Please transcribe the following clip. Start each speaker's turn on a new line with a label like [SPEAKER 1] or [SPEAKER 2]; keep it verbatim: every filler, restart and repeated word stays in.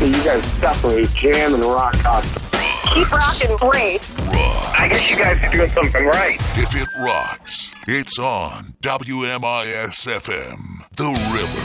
[SPEAKER 1] that you guys separate jam and rock constantly.
[SPEAKER 2] Keep rocking great.
[SPEAKER 3] Rock.
[SPEAKER 1] I guess you guys are doing something right.
[SPEAKER 3] If it rocks, it's on W M I S F M, The River.